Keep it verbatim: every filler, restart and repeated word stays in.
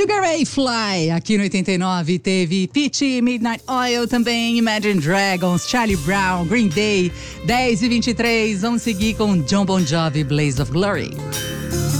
Sugar Ray Fly, aqui no oitenta e nove teve Pitty, Midnight Oil também, Imagine Dragons, Charlie Brown, Green Day, dez e vinte e três, vamos seguir com John Bon Jovi, Blaze of Glory.